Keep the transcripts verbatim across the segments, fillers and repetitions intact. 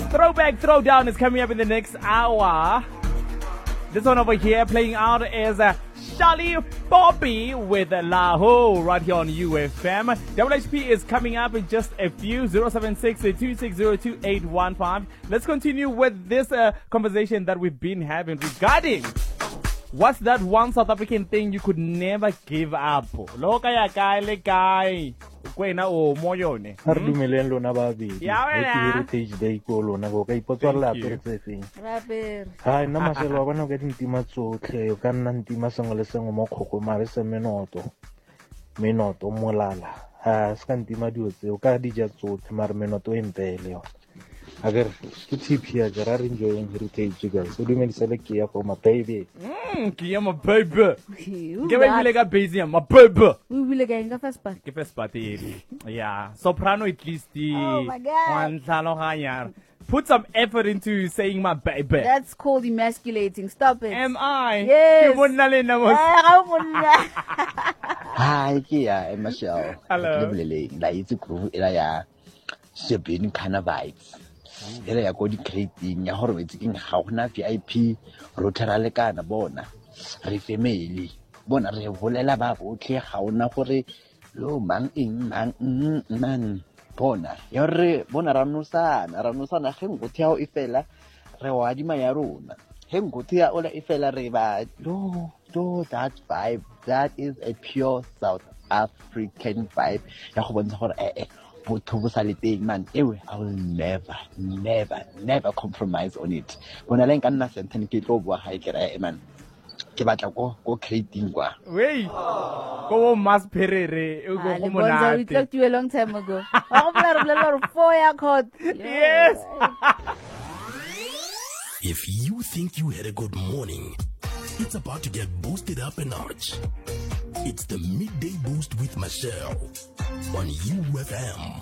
Throwback Throwdown is coming up in the next hour. This one over here playing out is uh, Charlie Bobby with Laho right here on U F M. W H P is coming up in just a few. zero seven six, two six zero, two eight one five. Let's continue with this uh, conversation that we've been having regarding what's that one South African thing you could never give up. Loka ya kai le kai. Kwena o moyone. Har dumeleng lona ba bedi. Ya wena. Heritage Day ko lona go ka ipotswa la apere tse. Rapper. Ha nna mashelo wa bona o ka dintima tsotlhe o ka nna ntima sengwe le sengwe mo kgoko mare se menoto. Menoto molala. Ha se ka ntima dio tse o ka dija tsotlhe mare menoto e mpele yo. Agar ke tip here ga re enjoying heritage guys. So dumedisa le ke ya for my baby. Mm, ke ya my baby. Ke ba ile ka busy my baby. We will again go first part. Ke first part e. Yeah, soprano at least the Oh my God. one tlhaloganya. Put some effort into saying my baby. That's called emasculating. Stop it. Am I? Yes. Ke monna le nna mo. Eh, ga o monna. Hi, ke ya Marshall. Hello. Lebelele la itse groove ela ya Shebeni kana vibes. Ela ya go di creating ya hore wetse king ga gona V I P rotara le kana bona. Re family. Bona re bolela ba botlhe ga ona gore lo mang eng mang man bona. Ya re bona ranusana ranusana ge ngothi ya o ifela re wa di ma ya rona. He ngothi ya ola ifela re ba lo do that vibe. That is a pure South African vibe. Ya go bontsha gore eh eh man, I will never, never, never compromise on it. When I like another sentence, get over high man. Kebata go go creating kwa. Wait. Go mas perere. Go Ah, go Lebonza, we talked to you a long time ago. Oh, blah, blah, blah, four year code. Yes. If you think you had a good morning, it's about to get boosted up a notch. It's the Midday Boost with Michelle on U F M.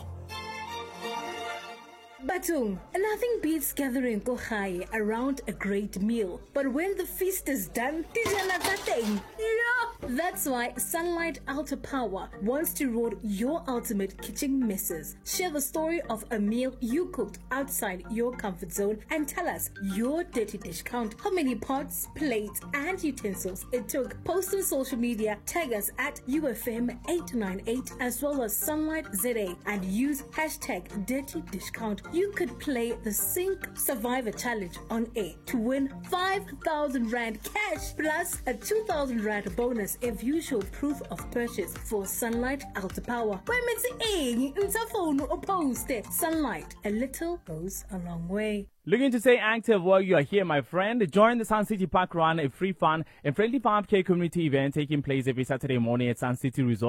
Batung, nothing beats gathering kohai around a great meal. But when the feast is done, tijana tateng. That's why Sunlight Ultra Power wants to road your ultimate kitchen messes. Share the story of a meal you cooked outside your comfort zone and tell us your dirty dish count, how many pots, plates, and utensils it took. Post on social media, tag us at U F M eight nine eight as well as Sunlight Z A and use hashtag dirty dish count. You could play the Sink Survivor Challenge on air to win five thousand Rand cash plus a two thousand Rand bonus if you show proof of purchase for Sunlight Ultra Power. Sunlight, a little goes a long way. Looking to stay active while you are here, my friend? Join the Sun City Park Run, a free fun and friendly five K community event taking place every Saturday morning at Sun City Resort.